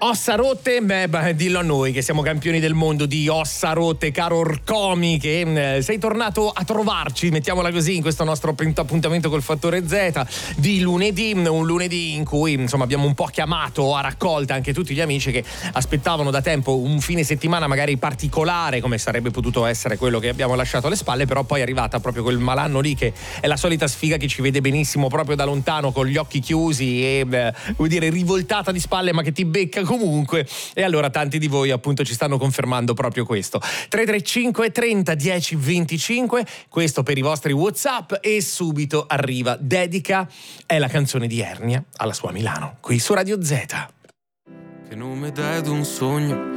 Ossa rotte, dillo a noi che siamo campioni del mondo di ossa rotte, caro Orcomi, che sei tornato a trovarci, mettiamola così, in questo nostro appuntamento col Fattore Z di lunedì, un lunedì in cui insomma abbiamo un po' chiamato a raccolta anche tutti gli amici che aspettavano da tempo un fine settimana magari particolare, come sarebbe potuto essere quello che abbiamo lasciato alle spalle, però poi è arrivata proprio quel malanno lì che è la solita sfiga che ci vede benissimo proprio da lontano con gli occhi chiusi e vuol dire rivoltata di spalle, ma che ti becca comunque. E allora tanti di voi appunto ci stanno confermando proprio questo. 335 30 10 25, questo per i vostri WhatsApp, e subito arriva Dedica, è la canzone di Ernia alla sua Milano qui su Radio Z. Che nome dai ad un sogno